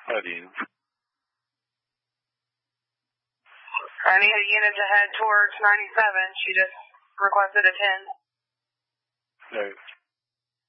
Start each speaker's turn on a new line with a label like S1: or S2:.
S1: Heading.
S2: I need a unit to head towards 97. She just requested a 10.
S1: Okay.